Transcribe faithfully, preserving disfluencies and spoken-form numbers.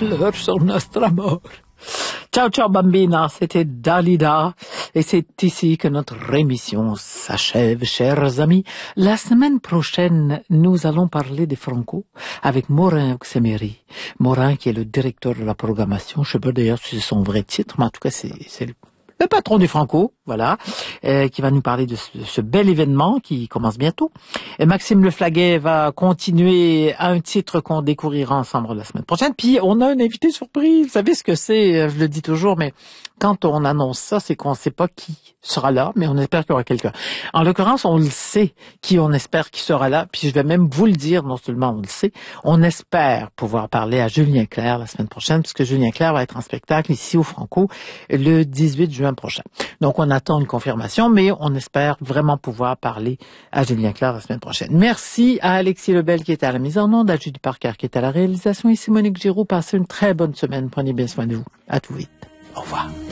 pleure sur notre mort. Ciao, ciao, bambina, c'était Dalida. Et c'est ici que notre émission s'achève, chers amis. La semaine prochaine, nous allons parler des Franco avec Morin Oxemery. Morin, qui est le directeur de la programmation. Je sais pas d'ailleurs si c'est son vrai titre, mais en tout cas, c'est, c'est le le patron du Franco, voilà, euh, qui va nous parler de ce, de ce bel événement qui commence bientôt. Et Maxime Leflaguet va continuer à un titre qu'on découvrira ensemble la semaine prochaine. Puis on a un invité surprise. Vous savez ce que c'est, je le dis toujours, mais quand on annonce ça, c'est qu'on ne sait pas qui sera là, mais on espère qu'il y aura quelqu'un. En l'occurrence, on le sait qui on espère qui sera là. Puis je vais même vous le dire, non seulement on le sait, on espère pouvoir parler à Julien Clerc la semaine prochaine, puisque Julien Clerc va être en spectacle ici au Franco le dix-huit juin prochain. Donc, on attend une confirmation, mais on espère vraiment pouvoir parler à Julien Clerc la semaine prochaine. Merci à Alexis Lebel qui était à la mise en onde, à Judy Parker qui est à la réalisation, ici Monique Giroux. Passez une très bonne semaine. Prenez bien soin de vous. À tout vite. Au revoir.